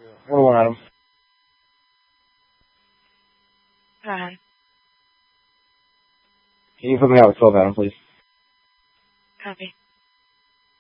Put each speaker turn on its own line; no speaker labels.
Hold on, Adam.
Go ahead.
Can you put me out with 12, Adam, please?
Copy.